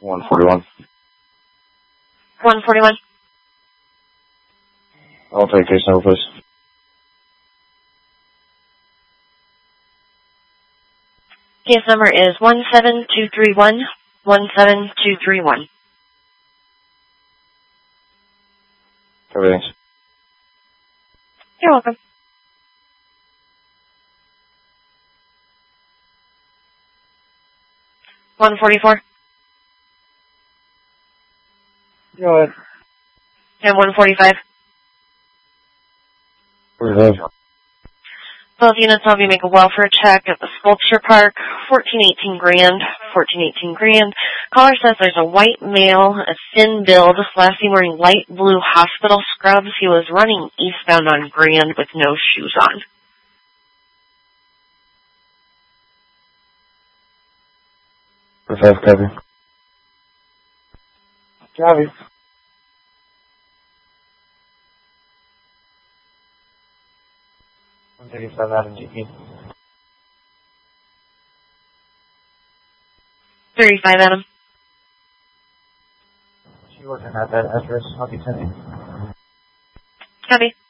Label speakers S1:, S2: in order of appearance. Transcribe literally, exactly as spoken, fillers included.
S1: one forty-one.
S2: one forty-one.
S1: I'll take case number, please.
S2: Case number is one seven two three one, one seven two three one.
S1: Everything's.
S2: You're welcome. one forty-four.
S1: Go ahead.
S2: And one forty-five.
S1: forty-five.
S2: Both units will be make a welfare check at the Sculpture Park, fourteen eighteen Grand, fourteen eighteen Grand. Caller says there's a white male, a thin build, last seen wearing light blue hospital scrubs. He was running eastbound on Grand with no shoes on.
S1: forty-five, copy. Copy. one thirty-five Adam G P.
S2: thirty-five Adam.
S1: She working at that address. I'll be sending.
S2: Copy.